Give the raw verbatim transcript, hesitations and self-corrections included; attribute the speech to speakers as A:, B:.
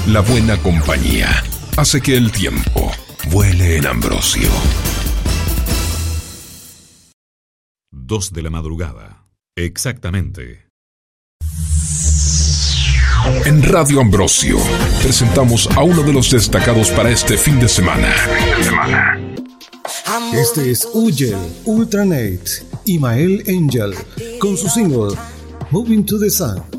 A: La buena compañía hace que el tiempo vuele en Ambrosio.
B: Dos de la madrugada. Exactamente.
A: En Radio Ambrosio presentamos a uno de los destacados para este fin de semana.
C: Este es Ugel Ultranate, Imael Angel, con su single Moving to the Sun.